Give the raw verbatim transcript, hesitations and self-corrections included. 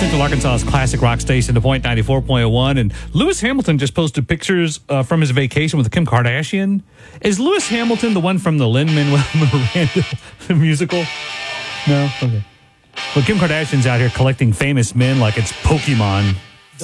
Central Arkansas's classic rock station, The Point ninety-four point one. And Lewis Hamilton just posted pictures uh, from his vacation with Kim Kardashian. Is Lewis Hamilton the one from the Lin-Manuel Miranda musical? No? Okay. Well, Kim Kardashian's out here collecting famous men like it's Pokemon.